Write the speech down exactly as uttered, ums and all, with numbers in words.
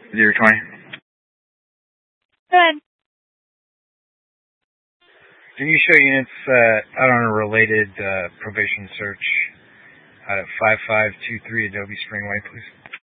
zero twenty. Good. Can you show units uh, out on a related uh, probation search out at five five two three Adobe Spring Way, please?